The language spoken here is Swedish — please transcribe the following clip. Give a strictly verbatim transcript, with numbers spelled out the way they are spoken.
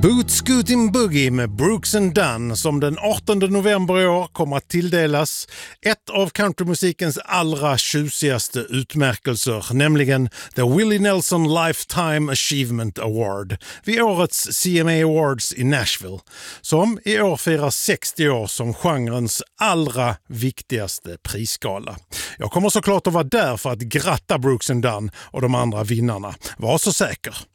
Boot Scootin' Boogie med Brooks and Dunn som den artonde november i år kommer att tilldelas ett av countrymusikens allra tjusigaste utmärkelser, nämligen The Willie Nelson Lifetime Achievement Award vid årets C M A Awards i Nashville, som i år firar sextio år som genrens allra viktigaste prisskala. Jag kommer såklart att vara där för att gratta Brooks and Dunn och de andra vinnarna. Var så säker!